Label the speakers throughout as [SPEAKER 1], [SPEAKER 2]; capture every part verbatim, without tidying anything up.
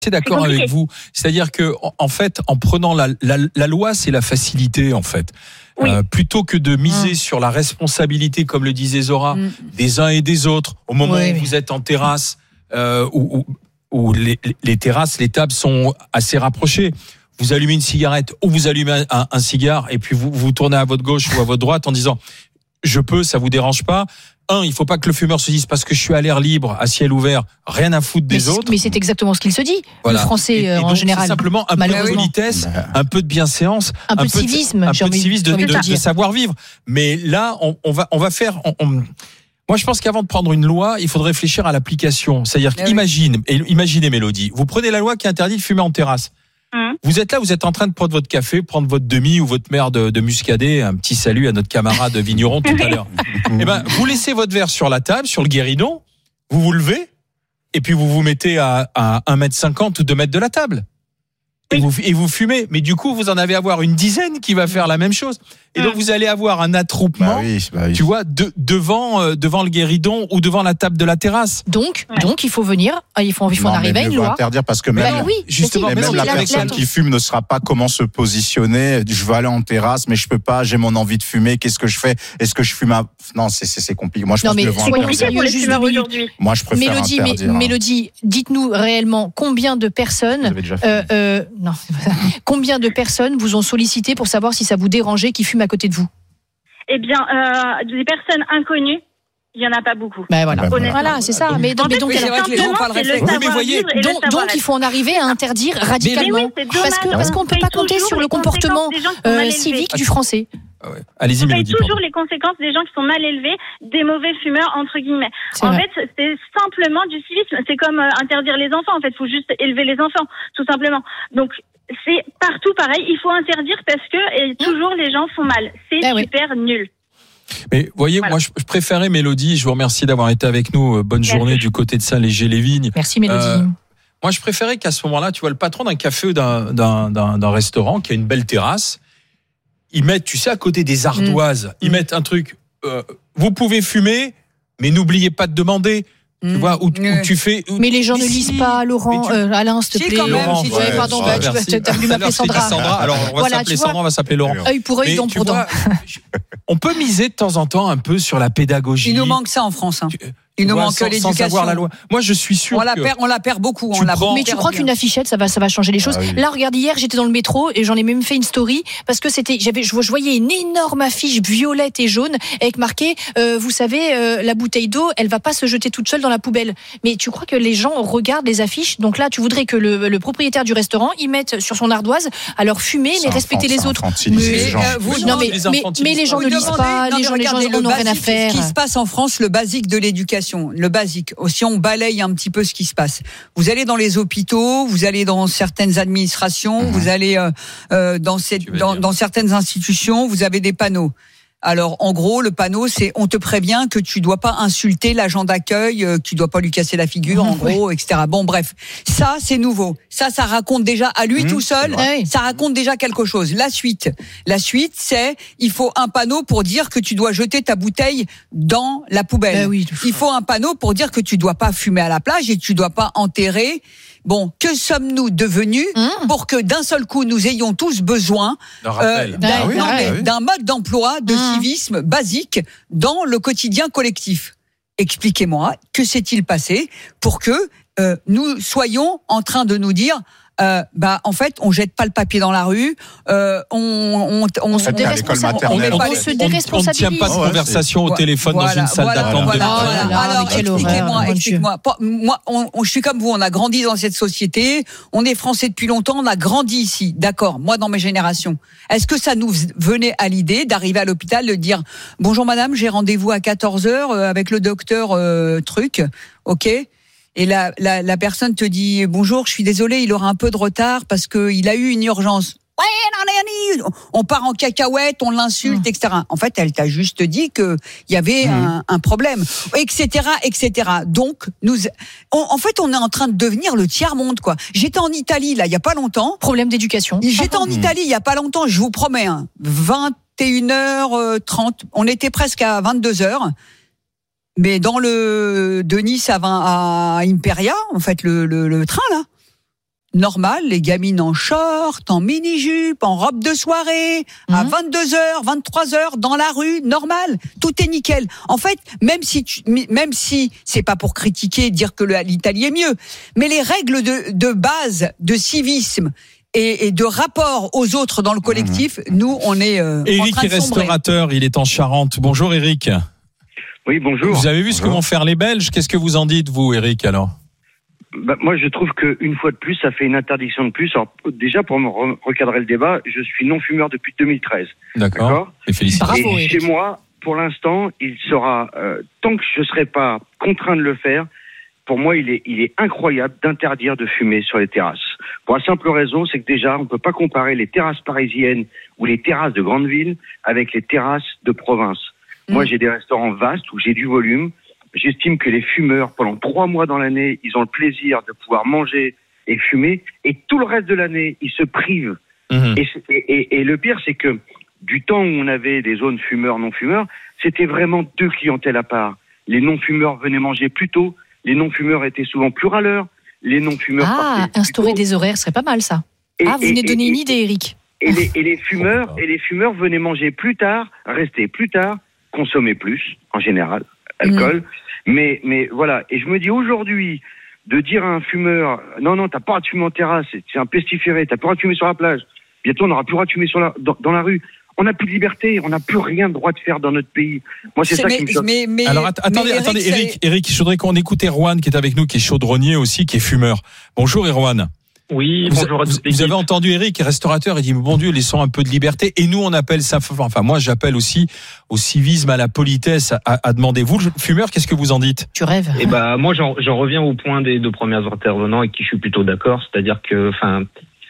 [SPEAKER 1] C'est d'accord avec vous. C'est-à-dire que, en fait, en prenant la, la, la loi, c'est la facilité, en fait. Oui. Euh, plutôt que de miser mmh. sur la responsabilité, comme le disait Zora, mmh. des uns et des autres, au moment oui, où oui. vous êtes en terrasse, euh, où, où, où les, les terrasses, les tables sont assez rapprochées. Vous allumez une cigarette ou vous allumez un, un, un cigare et puis vous vous tournez à votre gauche ou à votre droite en disant « je peux, ça vous dérange pas ». Un, il faut pas que le fumeur se dise parce que je suis à l'air libre, à ciel ouvert, rien à foutre des
[SPEAKER 2] mais
[SPEAKER 1] autres.
[SPEAKER 2] Mais c'est exactement ce qu'il se dit,
[SPEAKER 1] voilà.
[SPEAKER 2] le français
[SPEAKER 1] et, et
[SPEAKER 2] en
[SPEAKER 1] donc,
[SPEAKER 2] général.
[SPEAKER 1] C'est simplement un peu de politesse, un peu de bienséance,
[SPEAKER 2] un peu
[SPEAKER 1] un
[SPEAKER 2] de civisme,
[SPEAKER 1] de, un peu de, civisme de, de, de,
[SPEAKER 2] de
[SPEAKER 1] savoir vivre. Mais là, on, on va, on va faire. On, on... Moi, je pense qu'avant de prendre une loi, il faut réfléchir à l'application. C'est-à-dire
[SPEAKER 3] mais
[SPEAKER 1] qu'imagine, oui. et imaginez Mélodie, vous prenez la loi qui interdit de fumer en terrasse. Mmh. Vous êtes là, vous êtes en train de prendre votre café, prendre votre demi ou votre mère de, de muscadet. Un petit salut à notre camarade vigneron tout à l'heure. Eh ben, vous laissez votre verre sur la table, sur le guéridon, vous vous levez, et puis vous vous mettez à, à un mètre cinquante ou deux mètres de la table. Et, oui. vous, et vous fumez. Mais du coup, vous en avez avoir une dizaine qui va faire la même chose. Et mmh. donc, vous allez avoir un attroupement, bah oui, bah oui. tu vois, de, devant, euh, devant le guéridon ou devant la table de la terrasse.
[SPEAKER 2] Donc, ouais. donc il faut venir, il faut, il faut
[SPEAKER 4] non,
[SPEAKER 2] en arriver à une loi.
[SPEAKER 4] Interdire parce que même,
[SPEAKER 2] bah oui,
[SPEAKER 4] justement,
[SPEAKER 2] si,
[SPEAKER 4] même
[SPEAKER 2] si,
[SPEAKER 4] la
[SPEAKER 2] la,
[SPEAKER 4] personne
[SPEAKER 2] la,
[SPEAKER 4] qui fume ne saura pas comment se positionner. Je veux aller en terrasse, mais je peux pas, j'ai mon envie de fumer. Qu'est-ce que je fais? Est-ce que je fume à... Non, c'est, c'est, c'est compliqué. Moi, je
[SPEAKER 2] non,
[SPEAKER 4] pense
[SPEAKER 2] mais
[SPEAKER 4] que
[SPEAKER 2] c'est compliqué pour les fumeurs
[SPEAKER 3] aujourd'hui.
[SPEAKER 4] Moi, je préfère
[SPEAKER 2] Mélodie,
[SPEAKER 4] interdire.
[SPEAKER 2] Mais, Mélodie, dites-nous réellement combien de personnes, euh, euh, non, combien de personnes vous ont sollicité pour savoir si ça vous dérangeait qu'ils fument à côté de vous?
[SPEAKER 3] Eh bien, euh, des personnes inconnues, il y en a pas beaucoup.
[SPEAKER 2] Ben voilà, voilà, c'est ça. Mais donc, mais donc,
[SPEAKER 3] c'est
[SPEAKER 2] donc, donc, donc il faut en arriver à interdire radicalement, oui, parce que parce qu'on peut pas compter sur le comportement euh, civique du Français.
[SPEAKER 1] Ah ouais. Allez-y,
[SPEAKER 3] on paye
[SPEAKER 1] Mélodie,
[SPEAKER 3] toujours
[SPEAKER 1] pardon.
[SPEAKER 3] les conséquences des gens qui sont mal élevés, des mauvais fumeurs entre guillemets. C'est en vrai. fait, c'est simplement du civisme. C'est comme euh, interdire les enfants. En fait, il faut juste élever les enfants, tout simplement. Donc c'est partout pareil. Il faut interdire parce que et toujours les gens font mal. C'est ben super oui. nul.
[SPEAKER 1] Mais vous voyez, voilà. moi je préférais Mélodie. Je vous remercie d'avoir été avec nous. Bonne Merci. journée du côté de Saint-Léger-les-Vignes.
[SPEAKER 2] Merci Mélodie. Euh,
[SPEAKER 1] moi je préférais qu'à ce moment-là, tu vois, le patron d'un café ou d'un, d'un, d'un, d'un restaurant qui a une belle terrasse. Ils mettent, tu sais, à côté des ardoises, mmh. ils mettent un truc. Euh, vous pouvez fumer, mais n'oubliez pas de demander. Mmh. Tu vois, où, où tu fais. Où,
[SPEAKER 2] mais les gens ne lisent pas, Laurent, tu... euh, Alain, s'il te plaît.
[SPEAKER 1] Si, Laurent,
[SPEAKER 2] si
[SPEAKER 1] ouais,
[SPEAKER 2] tu pardon,
[SPEAKER 1] ouais,
[SPEAKER 2] bah, tu as voulu m'appeler Sandra.
[SPEAKER 1] Sandra. Alors, on va
[SPEAKER 2] voilà,
[SPEAKER 1] s'appeler Sandra, on va s'appeler Laurent.
[SPEAKER 2] Œil pour œil, dent pour dent.
[SPEAKER 1] On peut miser de temps en temps un peu sur la pédagogie.
[SPEAKER 5] Il nous manque ça en France. Hein. Tu... Il nous
[SPEAKER 1] vois,
[SPEAKER 5] manque
[SPEAKER 1] sans,
[SPEAKER 5] l'éducation.
[SPEAKER 1] Sans savoir la loi. Moi, je suis sûr.
[SPEAKER 5] On la perd, on la perd beaucoup. On la
[SPEAKER 1] prends...
[SPEAKER 2] Mais tu crois qu'une affichette, ça va, ça va changer les choses. Ah oui. Là, regarde, hier, j'étais dans le métro et j'en ai même fait une story parce que c'était, j'avais, je voyais une énorme affiche violette et jaune avec marqué, euh, vous savez, euh, la bouteille d'eau, elle va pas se jeter toute seule dans la poubelle. Mais tu crois que les gens regardent les affiches? Donc là, tu voudrais que le, le propriétaire du restaurant y mette sur son ardoise, alors fumer, mais respecter les autres.
[SPEAKER 4] Mais,
[SPEAKER 2] les euh, vous, non, mais, mais, mais les gens ne lisent pas, les gens, les gens n'ont rien à faire.
[SPEAKER 5] Ce qui se passe en France, le basique de l'éducation, le basique. Si on balaye un petit peu ce qui se passe, vous allez dans les hôpitaux, vous allez dans certaines administrations, mmh. vous allez euh, euh, dans, cette, dans, dans certaines institutions, vous avez des panneaux. Alors, en gros, le panneau, c'est on te prévient que tu dois pas insulter l'agent d'accueil, euh, tu dois pas lui casser la figure, mmh, en gros, oui. et cetera. Bon, bref, ça, c'est nouveau. Ça, ça raconte déjà à lui mmh, tout seul, ça raconte déjà quelque chose. La suite, la suite, c'est il faut un panneau pour dire que tu dois jeter ta bouteille dans la poubelle.
[SPEAKER 2] Ben oui,
[SPEAKER 5] il faut un panneau pour dire que tu dois pas fumer à la plage et que tu dois pas enterrer. Bon, que sommes-nous devenus mmh. pour que d'un seul coup nous ayons tous besoin
[SPEAKER 1] euh,
[SPEAKER 5] d'un,
[SPEAKER 1] ah oui,
[SPEAKER 5] non,
[SPEAKER 1] ah
[SPEAKER 5] mais,
[SPEAKER 1] oui.
[SPEAKER 5] d'un mode d'emploi, de mmh. civisme basique dans le quotidien collectif? Expliquez-moi, que s'est-il passé pour que euh, nous soyons en train de nous dire Euh, bah en fait on jette pas le papier dans la rue, euh, on on on,
[SPEAKER 2] on se déresponsabilise, on, on, on se déresponsabilise.
[SPEAKER 1] On ne tient pas de conversation
[SPEAKER 5] ouais,
[SPEAKER 1] au téléphone
[SPEAKER 5] voilà,
[SPEAKER 1] dans une salle
[SPEAKER 5] voilà,
[SPEAKER 1] d'attente.
[SPEAKER 5] Voilà,
[SPEAKER 1] de
[SPEAKER 5] voilà, voilà. Alors expliquez-moi, expliquez-moi. Moi, on, on, je suis comme vous, on a grandi dans cette société, on est français depuis longtemps, on a grandi ici, d'accord. Moi, dans mes générations, est-ce que ça nous venait à l'idée d'arriver à l'hôpital, de dire bonjour madame, j'ai rendez-vous à quatorze heures avec le docteur euh, truc, ok? Et la, la, la personne te dit bonjour, je suis désolé, il aura un peu de retard parce que il a eu une urgence. Ouais, non, non, on part en cacahuète, on l'insulte, mmh. et cetera. En fait, elle t'a juste dit que il y avait mmh. un, un problème, et cetera, et cetera. Donc, nous, on, en fait, on est en train de devenir le tiers monde, quoi. J'étais en Italie là, il y a pas longtemps.
[SPEAKER 2] Problème d'éducation.
[SPEAKER 5] J'étais en Italie il y a pas longtemps. Je vous promets, hein, vingt et une heures trente. On était presque à vingt-deux heures. Mais dans le de Nice à, vingt, à Imperia, en fait, le, le, le train là, normal, les gamines en short, en mini-jupe, en robe de soirée, mmh. à vingt-deux heures, vingt-trois heures, dans la rue, normal. Tout est nickel. En fait, même si tu, même si c'est pas pour critiquer, dire que le, l'Italie est mieux, mais les règles de, de base, de civisme, Et, et de rapport aux autres dans le collectif, mmh. nous, on est euh,
[SPEAKER 1] Éric
[SPEAKER 5] en train de
[SPEAKER 1] est restaurateur, il est en Charente. Bonjour Éric.
[SPEAKER 6] Oui, bonjour.
[SPEAKER 1] Vous avez vu
[SPEAKER 6] bonjour.
[SPEAKER 1] ce que vont faire les Belges? Qu'est-ce que vous en dites, vous, Éric, alors?
[SPEAKER 6] Bah, moi, je trouve qu'une fois de plus, ça fait une interdiction de plus. Alors, déjà, pour me re- recadrer le débat, je suis non-fumeur depuis deux mille treize.
[SPEAKER 1] D'accord. D'accord. Et félicitations.
[SPEAKER 6] Bravo, et chez moi, pour l'instant, il sera, euh, tant que je ne serai pas contraint de le faire, pour moi, il est, il est incroyable d'interdire de fumer sur les terrasses. Pour la simple raison, c'est que déjà, on ne peut pas comparer les terrasses parisiennes ou les terrasses de grandes villes avec les terrasses de province. Mmh. Moi, j'ai des restaurants vastes où j'ai du volume. J'estime que les fumeurs, pendant trois mois dans l'année, ils ont le plaisir de pouvoir manger et fumer. Et tout le reste de l'année, ils se privent. Mmh. Et, et, et le pire, c'est que du temps où on avait des zones fumeurs, non-fumeurs, c'était vraiment deux clientèles à part. Les non-fumeurs venaient manger plus tôt. Les non-fumeurs étaient souvent plus râleurs. Les non-fumeurs
[SPEAKER 2] Ah, instaurer des horaires, ce serait pas mal, ça. Et, ah, vous et, venez de donner et, une idée, Éric.
[SPEAKER 6] Et les, et les fumeurs, et les fumeurs venaient manger plus tard, rester plus tard, consommer plus, en général, alcool. Mmh. Mais, mais voilà. Et je me dis aujourd'hui, de dire à un fumeur, non, non, t'as pas le droit de fumer en terrasse, c'est un pestiféré, t'as pas le droit de fumer sur la plage. Bientôt, on n'aura plus le droit de fumer sur la, dans, dans la rue. On n'a plus de liberté, on n'a plus rien de droit de faire dans notre pays. Moi, c'est, c'est ça mais, qui me choque.
[SPEAKER 1] Mais, mais, Alors, att- attendez, mais Eric, attendez, Éric, Éric, je voudrais qu'on écoute Erwan qui est avec nous, qui est chaudronnier aussi, qui est fumeur. Bonjour, Erwan.
[SPEAKER 7] Oui,
[SPEAKER 1] vous,
[SPEAKER 7] bonjour à tous.
[SPEAKER 1] Vous, vous avez entendu Éric, restaurateur, il dit, bon Dieu, laissons un peu de liberté. Et nous, on appelle ça, enfin, moi, j'appelle aussi au civisme, à la politesse, à, à demander. Vous, fumeur, qu'est-ce que vous en dites?
[SPEAKER 2] Tu rêves.
[SPEAKER 7] Eh ben, moi, j'en, j'en reviens au point des deux premiers intervenants avec qui je suis plutôt d'accord. C'est-à-dire que, enfin,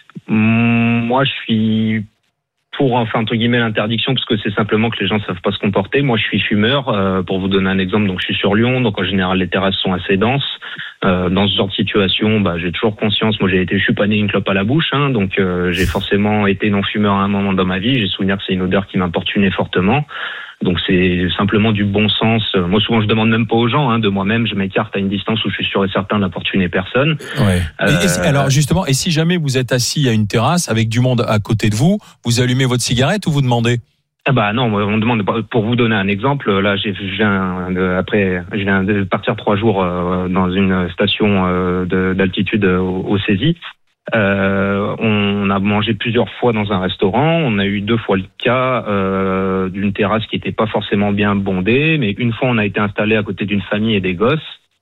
[SPEAKER 7] moi, je suis pour, enfin, entre guillemets, l'interdiction, parce que c'est simplement que les gens ne savent pas se comporter. Moi, je suis fumeur, euh, pour vous donner un exemple, donc je suis sur Lyon, donc en général, les terrasses sont assez denses. Euh, dans ce genre de situation, bah, j'ai toujours conscience, moi, j'ai été, je suis pas né une clope à la bouche, hein, donc euh, j'ai forcément été non-fumeur à un moment dans ma vie. J'ai souvenir que c'est une odeur qui m'importunait fortement. Donc c'est simplement du bon sens. Moi souvent je demande même pas aux gens, hein, de moi-même je m'écarte à une distance où je suis sûr et certain d'importuner personne.
[SPEAKER 1] Ouais. Euh... Et, et, alors justement, et si jamais vous êtes assis à une terrasse avec du monde à côté de vous, vous allumez votre cigarette ou vous demandez?
[SPEAKER 7] Ah bah non, on demande. Pour vous donner un exemple, là j'ai je viens de, après je viens de partir trois jours euh, dans une station euh, de, d'altitude au, au Césis. Euh, on a mangé plusieurs fois dans un restaurant. On a eu deux fois le cas euh, d'une terrasse qui n'était pas forcément bien bondée, mais une fois on a été installé à côté d'une famille et des gosses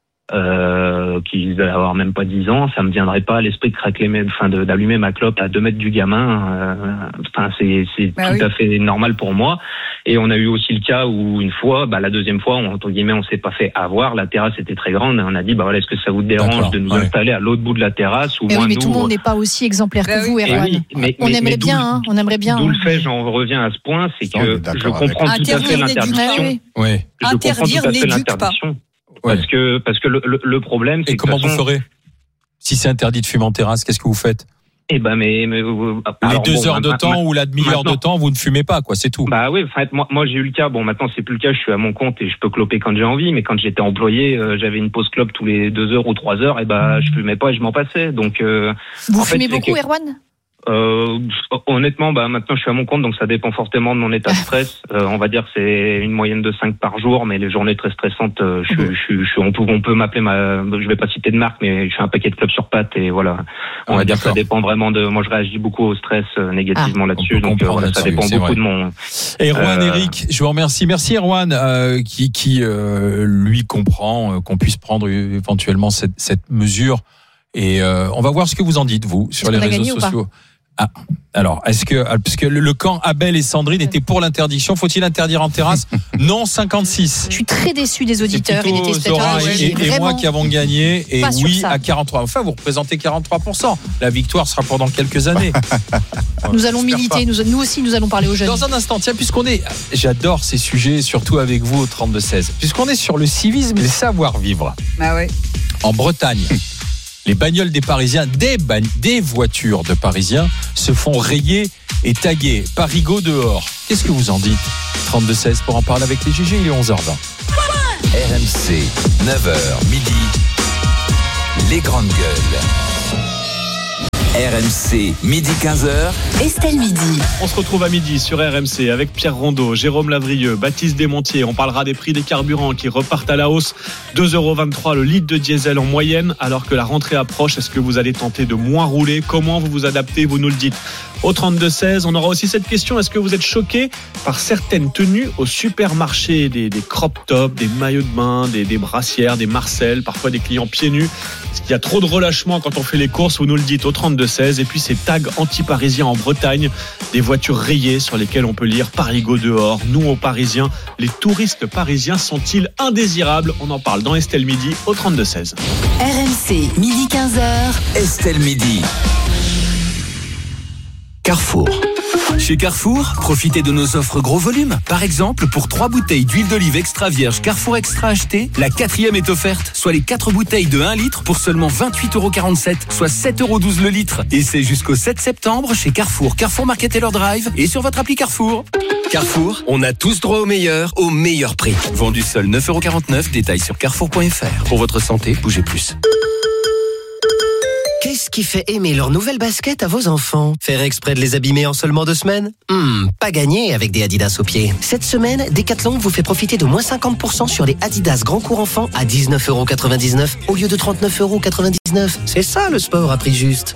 [SPEAKER 7] euh, qui devaient avoir même pas dix ans. Ça me viendrait pas à l'esprit de craquer, enfin de, d'allumer ma clope à deux mètres du gamin. Euh, enfin c'est, c'est bah tout oui. à fait normal pour moi. Et on a eu aussi le cas où une fois, bah la deuxième fois, on, entre guillemets, on s'est pas fait avoir. La terrasse était très grande. Et on a dit, bah voilà, est-ce que ça vous dérange D'accord, de nous ouais. installer à l'autre bout de la terrasse ou
[SPEAKER 2] mais
[SPEAKER 7] moins
[SPEAKER 2] oui, mais
[SPEAKER 7] nous,
[SPEAKER 2] tout le monde n'est pas aussi exemplaire que vous, Erwan.
[SPEAKER 7] Oui, mais,
[SPEAKER 2] on
[SPEAKER 7] mais,
[SPEAKER 2] aimerait
[SPEAKER 7] mais
[SPEAKER 2] bien, hein, on aimerait bien.
[SPEAKER 7] D'où
[SPEAKER 2] hein.
[SPEAKER 7] le fait, j'en reviens à ce point, c'est que je comprends
[SPEAKER 5] avec.
[SPEAKER 7] tout à fait l'interdiction.
[SPEAKER 5] Oui.
[SPEAKER 1] Oui.
[SPEAKER 7] Je
[SPEAKER 5] Interdire
[SPEAKER 7] comprends tout à fait
[SPEAKER 5] n'éduque
[SPEAKER 7] l'interdiction.
[SPEAKER 5] pas.
[SPEAKER 7] Parce que parce que le, le, le problème, c'est
[SPEAKER 1] et
[SPEAKER 7] que
[SPEAKER 1] comment
[SPEAKER 7] façon,
[SPEAKER 1] vous ferez si c'est interdit de fumer en terrasse? Qu'est-ce que vous faites?
[SPEAKER 7] Eh ben mais, mais
[SPEAKER 1] alors, les deux bon, heures de ma, temps ma, ou la demi-heure de temps, vous ne fumez pas, quoi, c'est tout.
[SPEAKER 7] Bah oui, en fait, moi, moi j'ai eu le cas. Bon, maintenant c'est plus le cas. Je suis à mon compte et je peux cloper quand j'ai envie. Mais quand j'étais employé, euh, j'avais une pause clope tous les deux heures ou trois heures. Et bah je fumais pas et je m'en passais. Donc euh,
[SPEAKER 2] vous
[SPEAKER 7] en
[SPEAKER 2] fumez
[SPEAKER 7] fait,
[SPEAKER 2] beaucoup,
[SPEAKER 7] que,
[SPEAKER 2] Erwan?
[SPEAKER 7] Euh, honnêtement, bah maintenant je suis à mon compte, donc ça dépend fortement de mon état de stress. Euh, on va dire que c'est une moyenne de cinq par jour, mais les journées très stressantes, euh, je, je, je, je, on peut, on peut m'appeler ma, je vais pas citer de marque, mais je fais un paquet de clubs sur pattes et voilà. On ah, va dire que ça dépend vraiment de. Moi, je réagis beaucoup au stress euh, négativement ah, là-dessus, donc euh, voilà, ça dépend beaucoup vrai. de mon.
[SPEAKER 1] Erwan, euh... Éric, je vous remercie. Merci Erwan, euh, qui, qui euh, lui comprend euh, qu'on puisse prendre éventuellement cette, cette mesure. Et euh, on va voir ce que vous en dites, vous, sur
[SPEAKER 2] est-ce
[SPEAKER 1] les réseaux sociaux. Ah, alors, est-ce que, parce que le camp Abel et Sandrine était pour l'interdiction, faut-il interdire en terrasse? Non, cinquante-six.
[SPEAKER 2] Je suis très déçu des auditeurs et des
[SPEAKER 1] téléspectateurs. Et, et, et moi qui avons gagné, et oui à quarante-trois. Enfin, vous représentez quarante-trois pour cent. La victoire sera pendant quelques années.
[SPEAKER 2] Nous allons militer, nous, nous aussi nous allons parler aux jeunes.
[SPEAKER 1] Dans un instant, tiens, puisqu'on est, j'adore ces sujets, surtout avec vous au trente-deux seize, puisqu'on est sur le civisme et le savoir-vivre.
[SPEAKER 5] Ah ouais.
[SPEAKER 1] En Bretagne. Les bagnoles des Parisiens, des, ba- des voitures de Parisiens se font rayer et taguer. Parigo dehors. Qu'est-ce que vous en dites? trente-deux seize pour en parler avec les G G, il est onze heures vingt.
[SPEAKER 8] R M C, neuf heures midi, les grandes gueules. R M C, midi quinze heures.
[SPEAKER 9] Estelle Midi.
[SPEAKER 10] On se retrouve à midi sur R M C avec Pierre Rondeau, Jérôme Lavrieux, Baptiste Desmontiers. On parlera des prix des carburants qui repartent à la hausse. deux euros vingt-trois le litre de diesel en moyenne alors que la rentrée approche. Est-ce que vous allez tenter de moins rouler ? Comment vous vous adaptez ? Vous nous le dites. Au trente-deux seize, on aura aussi cette question. Est-ce que vous êtes choqué par certaines tenues au supermarché ? Des, des crop tops, des maillots de bain, des, des brassières, des marcelles, parfois des clients pieds nus. Est-ce qu'il y a trop de relâchement quand on fait les courses ? Vous nous le dites au trente-deux seize. Et puis ces tags anti-parisiens en Bretagne, des voitures rayées sur lesquelles on peut lire Parigo dehors. Nous aux Parisiens, les touristes parisiens sont-ils indésirables ? On en parle dans Estelle Midi au trente-deux seize.
[SPEAKER 9] R M C, midi quinze heures.
[SPEAKER 8] Estelle Midi. Carrefour. Chez Carrefour, profitez de nos offres gros volume. Par exemple, pour trois bouteilles d'huile d'olive extra vierge Carrefour Extra achetées, la quatrième est offerte, soit les quatre bouteilles de un litre pour seulement vingt-huit euros quarante-sept, soit sept euros douze le litre. Et c'est jusqu'au sept septembre chez Carrefour, Carrefour Market Taylor Drive et sur votre appli Carrefour. Carrefour, on a tous droit au meilleur, au meilleur prix. Vendu seul neuf euros quarante-neuf, détail sur carrefour point f r. Pour votre santé, bougez plus.
[SPEAKER 11] Qu'est-ce qui fait aimer leur nouvelle basket à vos enfants ? Faire exprès de les abîmer en seulement deux semaines ? Hmm, pas gagné avec des Adidas aux pieds. Cette semaine, Decathlon vous fait profiter de moins cinquante pour cent sur les Adidas Grand Cours Enfants à dix-neuf euros quatre-vingt-dix-neuf au lieu de trente-neuf euros quatre-vingt-dix-neuf. C'est ça le sport à prix juste.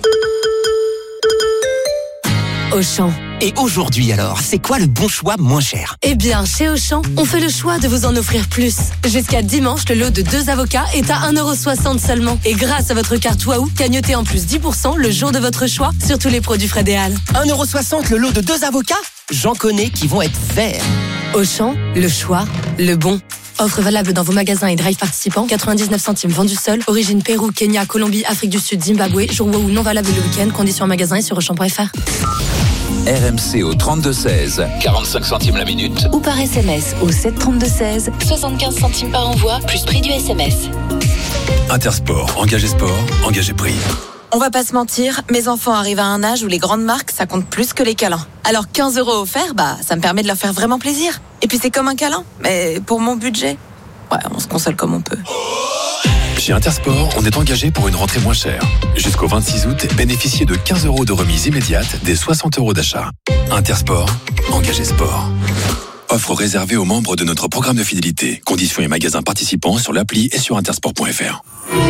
[SPEAKER 9] Auchan.
[SPEAKER 11] Et aujourd'hui alors, c'est quoi le bon choix moins cher ?
[SPEAKER 9] Eh bien, chez Auchan, on fait le choix de vous en offrir plus. Jusqu'à dimanche, le lot de deux avocats est à un euro soixante seulement. Et grâce à votre carte Waouh, gagnotez en plus dix pour cent le jour de votre choix sur tous les produits Fred et Al.
[SPEAKER 11] un euro soixante le lot de deux avocats ? J'en connais qui vont être verts.
[SPEAKER 9] Auchan, le choix, le bon. Offre valable dans vos magasins et drive participants. quatre-vingt-dix-neuf centimes vendu seul. Origine Pérou, Kenya, Colombie, Afrique du Sud, Zimbabwe. Jour Waouh non valable le week-end. Conditions en magasin et sur auchan point f r.
[SPEAKER 8] R M C au trente-deux seize, quarante-cinq centimes la minute.
[SPEAKER 9] Ou par S M S au sept trente-deux seize, soixante-quinze centimes par envoi, plus prix du S M S.
[SPEAKER 8] Intersport, engagé sport, engagé prix.
[SPEAKER 12] On va pas se mentir, mes enfants arrivent à un âge où les grandes marques, ça compte plus que les câlins. Alors quinze euros offerts, bah, ça me permet de leur faire vraiment plaisir. Et puis c'est comme un câlin, mais pour mon budget, ouais, on se console comme on peut.
[SPEAKER 13] Chez Intersport, on est engagé pour une rentrée moins chère. Jusqu'au vingt-six août, bénéficiez de quinze euros de remise immédiate des soixante euros d'achat. Intersport, engagé sport. Offre réservée aux membres de notre programme de fidélité. Conditions et magasins participants sur l'appli et sur intersport point f r.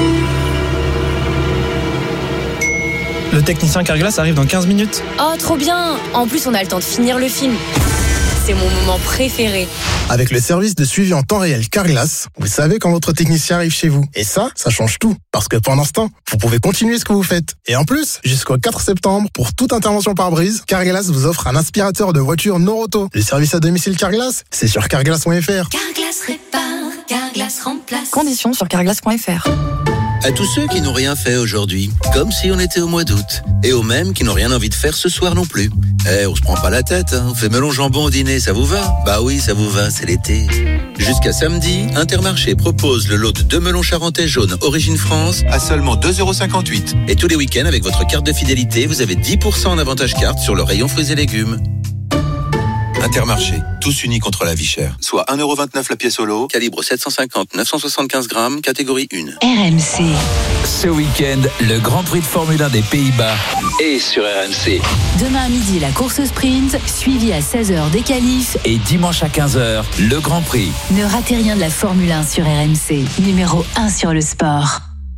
[SPEAKER 14] Le technicien Carglass arrive dans quinze minutes.
[SPEAKER 15] Oh, trop bien! En plus, on a le temps de finir le film. C'est mon moment préféré.
[SPEAKER 16] Avec le service de suivi en temps réel Carglass, vous savez quand votre technicien arrive chez vous. Et ça, ça change tout. Parce que pendant ce temps, vous pouvez continuer ce que vous faites. Et en plus, jusqu'au quatre septembre, pour toute intervention par brise, Carglass vous offre un aspirateur de voiture Noroto. Le service à domicile Carglass, c'est sur carglass point f r.
[SPEAKER 9] Carglass répare, Carglass remplace.
[SPEAKER 12] Conditions sur carglass point f r.
[SPEAKER 17] À tous ceux qui n'ont rien fait aujourd'hui, comme si on était au mois d'août. Et aux mêmes qui n'ont rien envie de faire ce soir non plus. Eh, on se prend pas la tête, hein. On fait melon jambon au dîner, ça vous va ? Bah oui, ça vous va, c'est l'été. Jusqu'à samedi, Intermarché propose le lot de deux melons charentais jaunes Origine France à seulement deux euros cinquante-huit. Et tous les week-ends, avec votre carte de fidélité, vous avez dix pour cent en avantage carte sur le rayon fruits et légumes. Intermarché, tous unis contre la vie chère. Soit un euro vingt-neuf la pièce au lot, calibre sept cent cinquante neuf cent soixante-quinze grammes, catégorie un.
[SPEAKER 9] R M C.
[SPEAKER 8] Ce week-end, le Grand Prix de Formule un des Pays-Bas est sur R M C.
[SPEAKER 9] Demain à midi, la course sprint, suivie à seize heures des qualifs.
[SPEAKER 8] Et dimanche à quinze heures, le Grand Prix.
[SPEAKER 9] Ne ratez rien de la Formule un sur R M C, numéro un sur le sport.